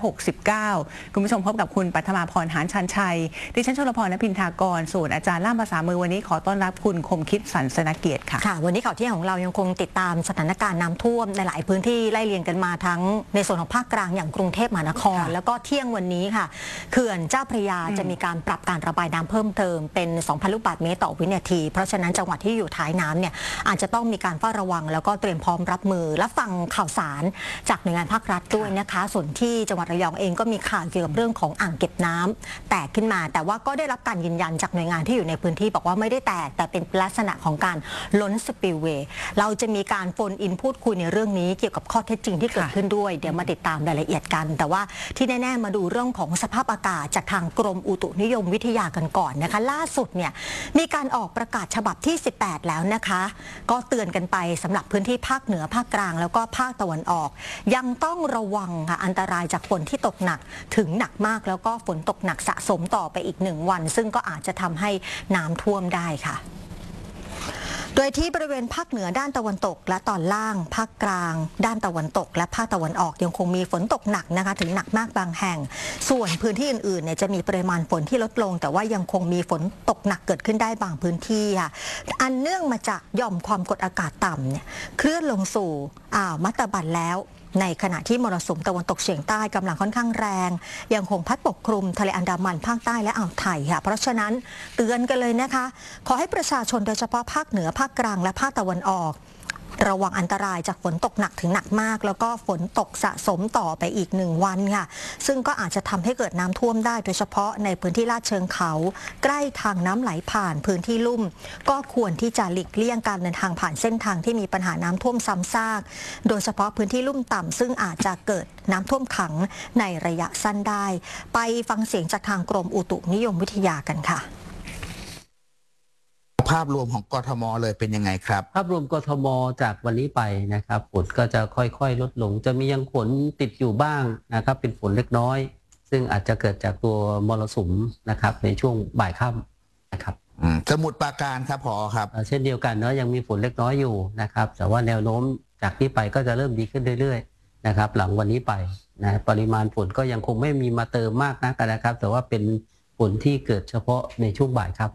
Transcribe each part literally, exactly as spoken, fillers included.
หกสิบเก้าคุณผู้ชมพบกับคุณปัทมาพรหานชันชัยดิฉันชลพรณพินทากรส่วนอาจารย์ล่ามภาษามือวันนี้ขอต้อนรับคุณคมคิดสันสนเกียรติค่ะค่ะวันนี้ข่าวเที่ยงของเรายังคงติดตามสถานการณ์น้ำท่วมในหลายพื้นที่ไล่เรียงกันมาทั้งในส่วนของภาคกลางอย่างกรุงเทพมหานครแล้วก็เที่ยงวันนี้ค่ะเขื่อนเจ้าพระยาจะมีการปรับการระบายน้ำเพิ่มเติมเป็น สองพัน ลูกบาศก์เมตรต่อวินาทีเพราะฉะนั้นจังหวัดที่อยู่ท้ายน้ำเนี่ยอาจจะต้องมีการเฝ้าระวังแล้วก็เตรียมพร้อมรับมือและฟังข่าวสารจากหน่วยงานภาครัฐด้วยนะคะส่วนที่จังหวัดระยองเองก็มีข่าวเกี่ยวกับเรื่องของอ่างเก็บน้ำแตกขึ้นมาแต่ว่าก็ได้รับการยืนยันจากหน่วยงานที่อยู่ในพื้นที่บอกว่าไม่ได้แตกแต่เป็นลักษณะของการล้นสปิลเวย์เราจะมีการโฟนอินพูดคุยในเรื่องนี้เกี่ยวกับข้อเท็จจริงที่เกิดขึ้นด้วยเดี๋ยวมาติดตามรายละเอียดกันแต่ว่าที่แน่ๆมาดูเรื่องของสภาพอากาศจากทางกรมอุตุนิยมวิทยากันก่อนนะคะล่าสุดเนี่ยมีการออกประกาศฉบับที่สิบแปดแล้วนะคะก็เตือนกันไปสำหรับพื้นที่ภาคเหนือภาคกลางแล้วก็ภาคตะวันออกยังต้องระวังค่ะอันตรายจากฝนที่ตกหนักถึงหนักมากแล้วก็ฝนตกหนักสะสมต่อไปอีกหนึ่งวันซึ่งก็อาจจะทำให้น้ำท่วมได้ค่ะโดยที่บริเวณภาคเหนือด้านตะวันตกและตอนล่างภาคกลางด้านตะวันตกและภาคตะวันออกยังคงมีฝนตกหนักนะคะถึงหนักมากบางแห่งส่วนพื้นที่อื่นๆเนี่ยจะมีปริมาณฝนที่ลดลงแต่ว่ายังคงมีฝนตกหนักเกิดขึ้นได้บางพื้นที่ค่ะอันเนื่องมาจากหย่อมความกดอากาศต่ำเนี่ยเคลื่อนลงสู่อ่าวมัตตบันแล้วในขณะที่มรสุมตะวันตกเฉียงใต้กำลังค่อนข้างแรงยังคงพัดปกคลุมทะเลอันดามันภาคใต้และอ่าวไทยค่ะเพราะฉะนั้นเตือนกันเลยนะคะขอให้ประชาชนโดยเฉพาะภาคเหนือภาคกลางและภาคตะวันออกระวังอันตรายจากฝนตกหนักถึงหนักมากแล้วก็ฝนตกสะสมต่อไปอีกหนึ่งวันค่ะซึ่งก็อาจจะทำให้เกิดน้ำท่วมได้โดยเฉพาะในพื้นที่ลาดเชิงเขาใกล้ทางน้ำไหลผ่านพื้นที่ลุ่มก็ควรที่จะหลีกเลี่ยงการเดินทางผ่านเส้นทางที่มีปัญหาน้ำท่วมซ้ำซากโดยเฉพาะพื้นที่ลุ่มต่ำซึ่งอาจจะเกิดน้ำท่วมขังในระยะสั้นได้ไปฟังเสียงจากทางกรมอุตุนิยมวิทยากันค่ะภาพรวมของกทมเลยเป็นยังไงครับภาพรวมกทมจากวันนี้ไปนะครับฝนก็จะค่อยๆลดลงจะมียังฝนติดอยู่บ้างนะครับเป็นฝนเล็กน้อยซึ่งอาจจะเกิดจากตัวมรสุมนะครับในช่วงบ่ายค่ำนะครับสมุทรปราการครับพอครับเช่นเดียวกันเนาะยังมีฝนเล็กน้อยอยู่นะครับแต่ว่าแนวโน้มจากนี้ไปก็จะเริ่มดีขึ้นเรื่อยๆนะครับหลังวันนี้ไปนะปริมาณฝนก็ยังคงไม่มีมาเติมมากนักนะครับแต่ว่าเป็นฝนที่เกิดเฉพาะในช่วงบ่ายครับ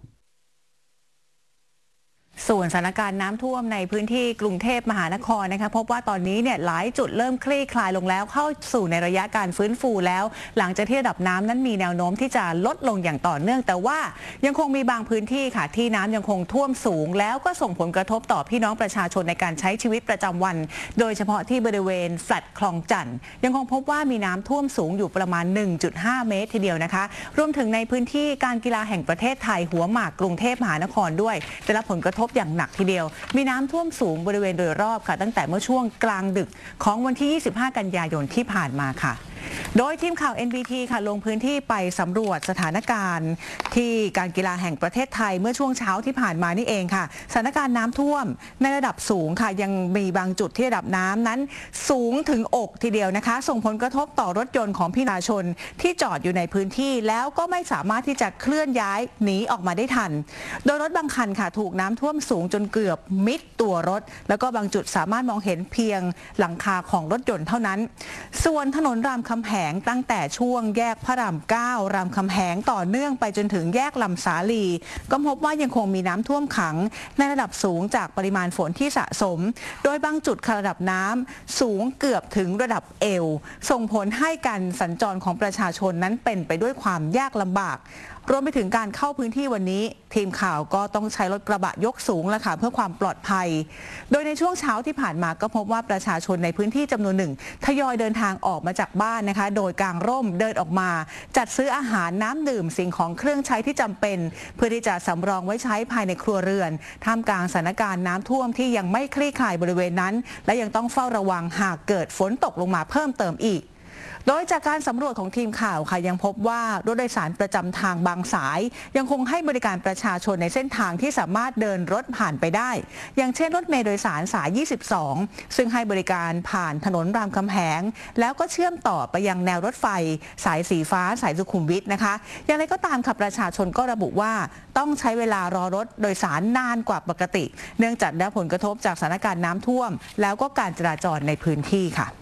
ส่วนสถานการณ์น้ำท่วมในพื้นที่กรุงเทพมหานครนะคะพบว่าตอนนี้เนี่ยหลายจุดเริ่มคลี่คลายลงแล้วเข้าสู่ในระยะการฟื้นฟูแล้วหลังจากที่ระดับน้ำนั้นมีแนวโน้มที่จะลดลงอย่างต่อเนื่องแต่ว่ายังคงมีบางพื้นที่ค่ะที่น้ำยังคงท่วมสูงแล้วก็ส่งผลกระทบต่อพี่น้องประชาชนในการใช้ชีวิตประจำวันโดยเฉพาะที่บริเวณแฟลตคลองจันทร์ยังคงพบว่ามีน้ำท่วมสูงอยู่ประมาณ หนึ่งจุดห้า เมตรทีเดียวนะคะรวมถึงในพื้นที่การกีฬาแห่งประเทศไทยหัวหมากกรุงเทพมหานครด้วยได้รับผลกระทบอย่างหนักทีเดียวมีน้ำท่วมสูงบริเวณโดยรอบค่ะตั้งแต่เมื่อช่วงกลางดึกของวันที่ยี่สิบห้ากันยายนที่ผ่านมาค่ะโดยทีมข่าว เอ็น บี ที ค่ะลงพื้นที่ไปสำรวจสถานการณ์ที่การกีฬาแห่งประเทศไทยเมื่อช่วงเช้าที่ผ่านมานี่เองค่ะสถานการณ์น้ำท่วมในระดับสูงค่ะยังมีบางจุดที่ระดับน้ำนั้นสูงถึงอกทีเดียวนะคะส่งผลกระทบต่อรถยนต์ของพี่น้องประชาชนที่จอดอยู่ในพื้นที่แล้วก็ไม่สามารถที่จะเคลื่อนย้ายหนีออกมาได้ทันโดยรถบางคันค่ะถูกน้ำท่วมสูงจนเกือบมิดตัวรถแล้วก็บางจุดสามารถมองเห็นเพียงหลังคาของรถยนต์เท่านั้นส่วนถนนรามคำแหงตั้งแต่ช่วงแยกพระรามเก้ารามคำแหงต่อเนื่องไปจนถึงแยกลำสาลีก็พบว่ายังคงมีน้ำท่วมขังในระดับสูงจากปริมาณฝนที่สะสมโดยบางจุดระดับน้ำสูงเกือบถึงระดับเอวส่งผลให้การสัญจรของประชาชนนั้นเป็นไปด้วยความยากลำบากรวมไปถึงการเข้าพื้นที่วันนี้ทีมข่าวก็ต้องใช้รถกระบะยกสูงแล้วค่ะเพื่อความปลอดภัยโดยในช่วงเช้าที่ผ่านมาก็พบว่าประชาชนในพื้นที่จำนวนหนึ่งทยอยเดินทางออกมาจากบ้านนะคะโดยกางร่มเดินออกมาจัดซื้ออาหารน้ำดื่มสิ่งของเครื่องใช้ที่จำเป็นเพื่อที่จะสำรองไว้ใช้ภายในครัวเรือนท่ามกลางสถานการณ์น้ำท่วมที่ยังไม่คลี่คลายบริเวณนั้นและยังต้องเฝ้าระวังหากเกิดฝนตกลงมาเพิ่มเติมอีกโดยจากการสำรวจของทีมข่าวค่ะยังพบว่ารถโดยสารประจำทางบางสายยังคงให้บริการประชาชนในเส้นทางที่สามารถเดินรถผ่านไปได้อย่างเช่นรถเมล์โดยสารสายยี่สิบสองซึ่งให้บริการผ่านถนนรามคำแหงแล้วก็เชื่อมต่อไปยังแนวรถไฟสายสีฟ้าสายสุขุมวิทนะคะอย่างไรก็ตามค่ะประชาชนก็ระบุว่าต้องใช้เวลารอรถโดยสารนานกว่าปกติเนื่องจากได้ผลกระทบจากสถานการณ์น้ำท่วมแล้วก็การจราจรในพื้นที่ค่ะ